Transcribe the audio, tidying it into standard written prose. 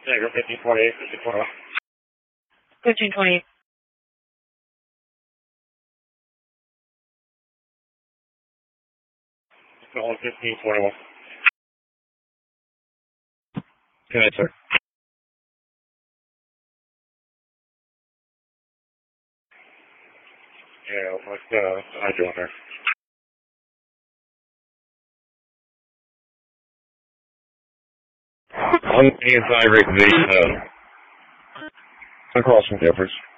Tiger 1528, 1521. 1528. Calling 1521. Good night, sir. Yeah, what's I doing there? On the inside, the across from Jeffers.